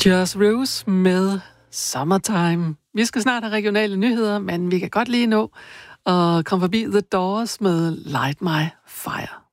Joss Rose med Summertime. Vi skal snart have regionale nyheder, men vi kan godt lige nå at komme forbi The Doors med Light My Fire.